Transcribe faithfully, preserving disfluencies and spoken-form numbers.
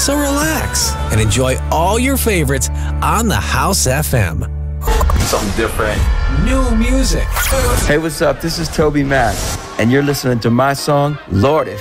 So relax and enjoy all your favorites on the House F M. Something different. New music. Hey, what's up? This is Toby Mac, and you're listening to my song, Lord, It